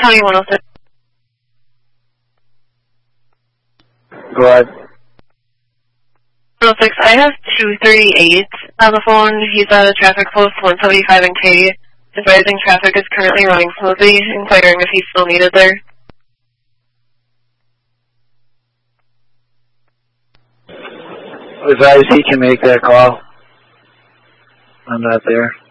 County 106. Go ahead. 106, I have 238 on the phone. He's at a traffic post 175 and K. Advising traffic is currently running smoothly, inquiring if he's still needed there. Advise he can make that call. I'm not there.